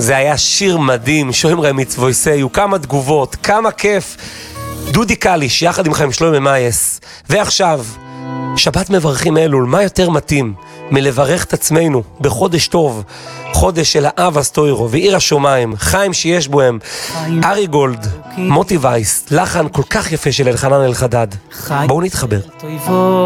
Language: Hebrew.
זה היה שיר מדהים, שוים רמי צבויסי, כמה תגובות, כמה כיף. דודי קליש, יחד עם חיים שלום ממייס. ועכשיו, שבת מברכים אלול, מה יותר מתאים מלברך את עצמנו בחודש טוב, חודש של האב הסטוירו ועיר השומיים, חיים שיש בו הם, ארי גולד, מוטי וייס, לחן כל כך יפה של אלחנן אלחדד. בואו נתחבר.